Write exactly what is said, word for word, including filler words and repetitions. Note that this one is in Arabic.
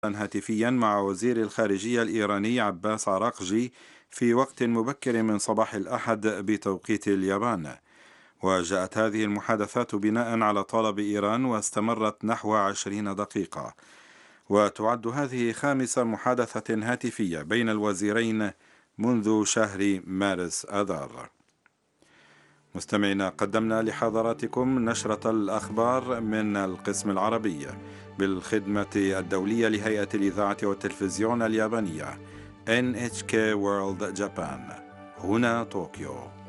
هاتفيا مع وزير الخارجية الإيراني عباس عراقجي في وقت مبكر من صباح الأحد بتوقيت اليابان. وجاءت هذه المحادثات بناء على طلب إيران واستمرت نحو عشرين دقيقة، وتعد هذه خامس محادثة هاتفية بين الوزيرين منذ شهر مارس آذار. مستمعينا، قدمنا لحضراتكم نشرة الأخبار من القسم العربي بالخدمة الدولية لهيئة الإذاعة والتلفزيون اليابانية إن إتش كي World Japan. هنا طوكيو.